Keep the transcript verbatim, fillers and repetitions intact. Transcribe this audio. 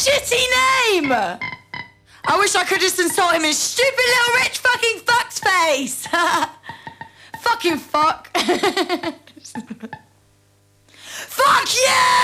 shitty name! I wish I could just insult him in stupid little rich fucking fuck's face! Fucking fuck. Fuck you!